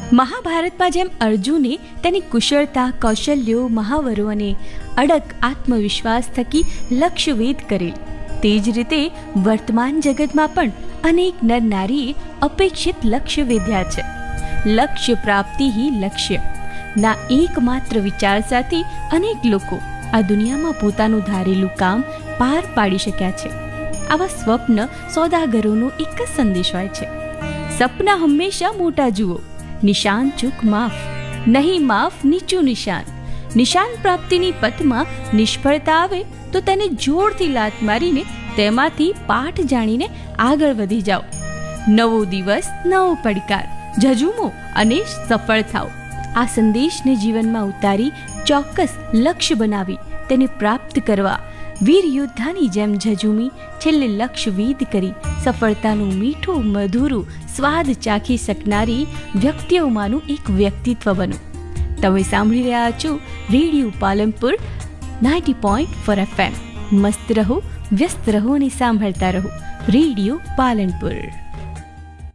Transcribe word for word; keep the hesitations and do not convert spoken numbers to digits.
મહાભારતમાં જેમ અર્જુને તેની કુશળતા, કૌશલ્યો, મહાવરો અને અડગ આત્મવિશ્વાસ થકી લક્ષ્યવેધ કરેલ, તે જ રીતે વર્તમાન જગતમાં પણ અનેક નર નારીએ અપેક્ષિત લક્ષ્ય વેધ્યા છે. લક્ષ્ય પ્રાપ્તિ હિ લક્ષ્ય ના એકમાત્ર વિચાર સાથે અનેક લોકો આ દુનિયામાં પોતાનું ધારેલું કામ પાર પાડી શક્યા છે. આવા સ્વપ્ન સોદાગરોનો એક જ સંદેશ હોય છે: સપના હંમેશા મોટા જુઓ, નિશાન ચૂક માફ, નહીં માફ નીચું નિશાન. નિશાન પ્રાપ્તિની પથમાં નિષ્ફળતા આવે તો તેને જોરથી લાત મારીને તેમાંથી પાઠ જાણીને આગળ વધી જાઓ. નવો દિવસ, નવો પડકાર, ઝઝૂમો અને સફળ થાઓ. આ સંદેશને જીવનમાં ઉતારી ચોક્કસ લક્ષ્ય બનાવી તેને પ્રાપ્ત કરવા વીર યોદ્ધાની જેમ ઝઝૂમી છેલ્લે લક્ષ્યવેધ કરી સફળતાનું મીઠું મધુરું સ્વાદ ચાખી શકનારી વ્યક્તિઓમાંનું એક વ્યક્તિત્વ બનો. તમે સાંભળી રહ્યા છો radio Palanpur ninety point four F M. મસ્ત રહો, વ્યસ્ત રહો અને સાંભળતા રહો રેડિયો પાલનપુર.